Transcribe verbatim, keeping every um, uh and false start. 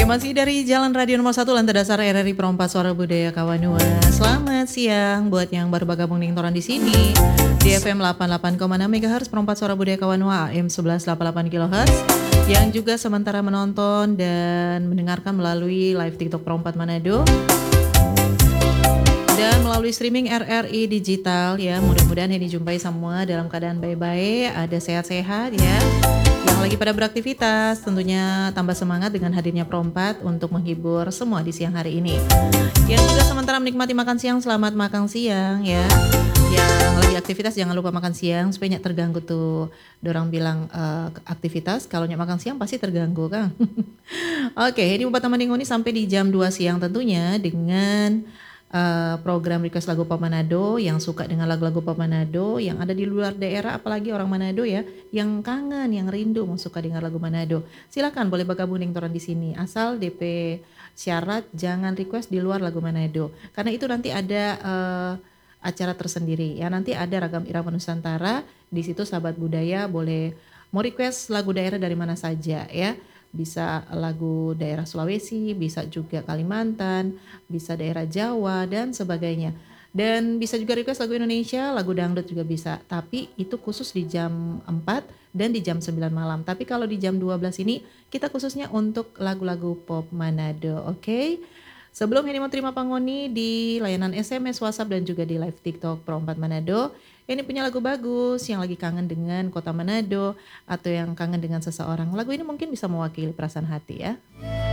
masih dari Jalan Radio Nomor satu Lantai Dasar R R I Perompak Suara Budaya Kawanua. Selamat siang buat yang baru bergabung dengan Toran di sini di F M delapan puluh delapan koma enam MHz Perompak Suara Budaya Kawanua, A M seribu seratus delapan puluh delapan kilohertz, yang juga sementara menonton dan mendengarkan melalui live TikTok Perompak Manado dan melalui streaming R R I Digital ya. Mudah-mudahan ini jumpai semua dalam keadaan baik-baik, ada sehat-sehat ya. Yang lagi pada beraktivitas tentunya tambah semangat dengan hadirnya Perompak untuk menghibur semua di siang hari ini. Yang juga sementara menikmati makan siang, selamat makan siang ya. Yang lagi aktivitas jangan lupa makan siang supaya nggak terganggu tuh. Dorang bilang uh, aktivitas kalau nggak makan siang pasti terganggu kan. Oke, ini buat teman ini sampai di jam dua siang tentunya dengan Uh, program request lagu pop Manado. Yang suka dengan lagu-lagu pop Manado, yang ada di luar daerah, apalagi orang Manado ya, yang kangen, yang rindu mau suka dengar lagu Manado, silakan boleh bergabung dengan Toran di sini. Asal D P syarat jangan request di luar lagu Manado, karena itu nanti ada uh, acara tersendiri ya. Nanti ada ragam irama Nusantara di situ. Sahabat budaya boleh mau request lagu daerah dari mana saja ya. Bisa lagu daerah Sulawesi, bisa juga Kalimantan, bisa daerah Jawa dan sebagainya. Dan bisa juga request lagu Indonesia, lagu dangdut juga bisa. Tapi itu khusus di jam empat dan di jam sembilan malam. Tapi kalau di jam dua belas ini kita khususnya untuk lagu-lagu pop Manado, oke? Okay? Sebelum ini mau terima pangoni di layanan S M S, WhatsApp dan juga di live TikTok Perompak Manado. Ini punya lagu bagus, yang lagi kangen dengan kota Manado atau yang kangen dengan seseorang. Lagu ini mungkin bisa mewakili perasaan hati ya.